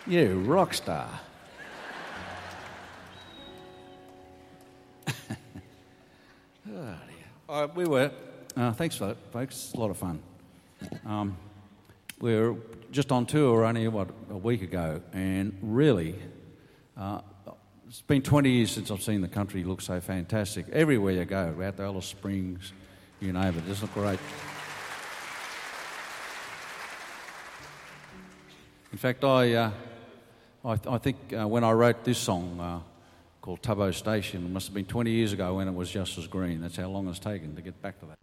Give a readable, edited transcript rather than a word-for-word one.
You rock star. Oh, dear. We were. Thanks for that, folks. It's a lot of fun. We were just on tour only, a week ago, and really, it's been 20 years since I've seen the country look so fantastic. Everywhere you go, out to Alice Springs, you name it, just look great. In fact, I think when I wrote this song called Tubbo Station, it must have been 20 years ago when it was just as green. That's how long it's taken to get back to that.